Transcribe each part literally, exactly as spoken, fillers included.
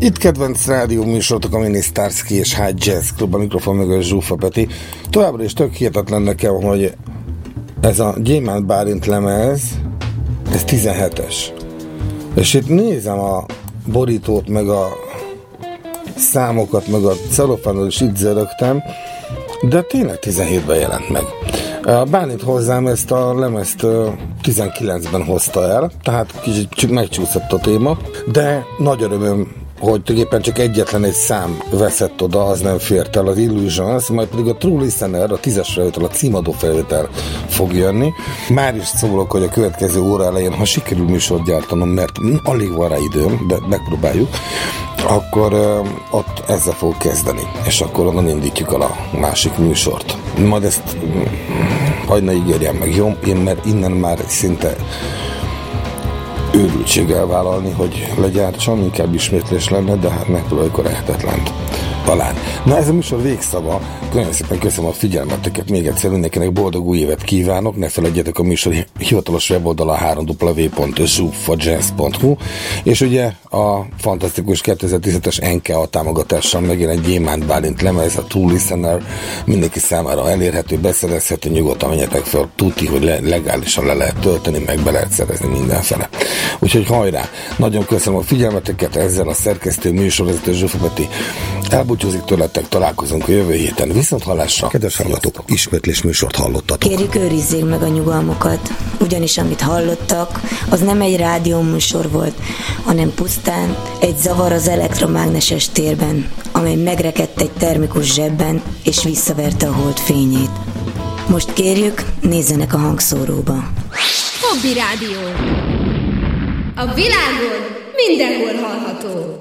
Itt kedvenc rádió műsorotok, a Minisztárszki és High Jazz Club, a mikrofon mögött Zsófa Peti. Továbbra is tök hihetetlen nekem, hogy ez a Gyémánt Bálint lemez, ez tizenhetes. És itt nézem a borítót, meg a számokat, meg a celofánról is itt zörögtem, de tényleg tizenhétben jelent meg. Bálint hozzám ezt a lemezt tizenkilencben hozta el, tehát kicsit megcsúszott a téma, de nagy örömöm, hogy tulajdonképpen csak egyetlen egy szám veszett oda, az nem fért el, az Illusions, majd pedig a True Listener, a tízes felvétel, a címadó felvétel fog jönni. Már is szólok, hogy a következő óra elején, ha sikerül műsort gyártanom, mert alig van rá időm, de megpróbáljuk, akkor uh, ott ezzel fog kezdeni, és akkor onnan indítjuk el a másik műsort. Majd ezt um, hagyd ne ígérjem meg, jó? Én mert innen már szinte őrültséggel vállalni, hogy legyártsam, inkább ismétlés lenne, de hát megpróbáljuk a lehetetlent. Talán. Na, ez a műsor végszava. Nagyon szépen köszönöm a figyelmeteket, még egyszer mindenkinek boldog új évet kívánok, ne felejtjetek a műsor hivatalos weboldala három w w w pont zsufajazz pont hu, és ugye a fantasztikus kétezer-tizenhetes en ká á támogatással megjelent Gyémánt Bálint lemez, a True Listener, mindenki számára elérhető, beszerezhető, nyugodtan menjetek fel, tuti, hogy le, legálisan le lehet tölteni, meg be lehet szerezni mindenfele. Úgyhogy hajrá! Nagyon köszönöm a figyelmeteket, ezzel a szerkesztő műsorvezető Zsófa Peti elbúcsúzik tőletek, találkozunk a jövő héten. Viszont hallásra! Kedves hallgatók, ismétlés műsort hallottatok. Kérjük, őrizzék meg a nyugalmukat, ugyanis amit hallottak, az nem egy rádióműsor volt, hanem pusztán egy zavar az elektromágneses térben, amely megrekedt egy termikus zsebben, és visszaverte a hold fényét. Most kérjük, nézzenek a hangszóróba. Hobby Rádió. A világon mindenhol hallható.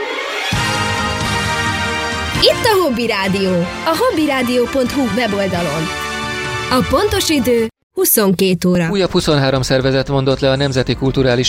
Itt a Hobby Rádió, a hobbyradio pont hu weboldalon. A pontos idő huszonkettő óra. Újabb huszonhárom szervezet mondott le a Nemzeti Kulturális